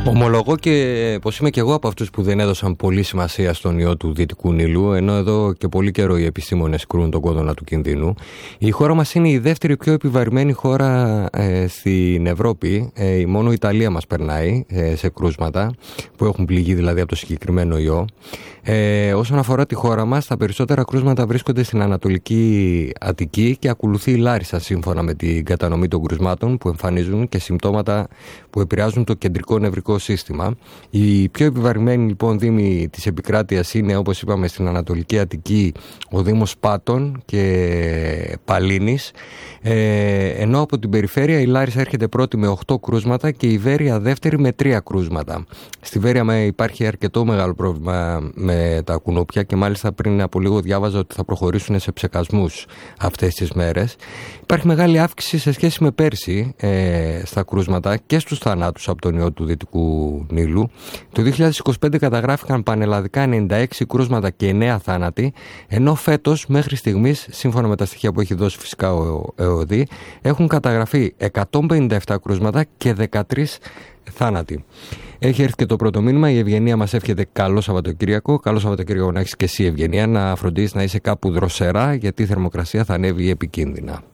Ομολογώ και πως είμαι και εγώ από αυτούς που δεν έδωσαν πολύ σημασία στον ιό του Δυτικού Νείλου, ενώ εδώ και πολύ καιρό οι επιστήμονες κρούν τον κόδωνα του κινδύνου. Η χώρα μας είναι η δεύτερη πιο επιβαρημένη χώρα στην Ευρώπη. Μόνο η Ιταλία μας περνάει σε κρούσματα που έχουν πληγεί δηλαδή από το συγκεκριμένο ιό. Όσον αφορά τη χώρα μας, τα περισσότερα κρούσματα βρίσκονται στην Ανατολική Αττική και ακολουθεί η Λάρισα σύμφωνα με την κατανομή των κρούσματων που εμφανίζουν και συμπτώματα που επηρεάζουν το κεντρικό νευρικό σύστημα. Οι πιο επιβαρημένοι λοιπόν δήμοι της επικράτειας είναι, όπως είπαμε, στην Ανατολική Αττική ο Δήμος Πάτων και Παλίνης, ενώ από την περιφέρεια η Λάρισα έρχεται πρώτη με 8 κρούσματα και η Βέρεια δεύτερη με 3 κρούσματα. Στη Βέρεια υπάρχει αρκετό μεγάλο πρόβλημα με τα κουνούπια και μάλιστα πριν από λίγο διάβαζα ότι θα προχωρήσουν σε ψεκασμούς αυτές τις μέρες. Υπάρχει μεγάλη αύξηση σε σχέση με πέρσι στα κρούσματα και στους θανάτους από τον ιό του Δυτικού Νείλου. Το 2025 καταγράφηκαν πανελλαδικά 96 κρούσματα και 9 θάνατοι, ενώ φέτος μέχρι στιγμής, σύμφωνα με τα στοιχεία που έχει δώσει φυσικά ο ΕΟΔΗ, έχουν καταγραφεί 157 κρούσματα και 13 θάνατοι. Έχει έρθει και το πρώτο μήνυμα. Η Ευγενία μας εύχεται καλό Σαββατοκύριακο. Καλό Σαββατοκύριακο να έχεις και εσύ, Ευγενία. Να φροντίσεις να είσαι κάπου δροσερά, γιατί η θερμοκρασία θα ανέβει επικίνδυνα.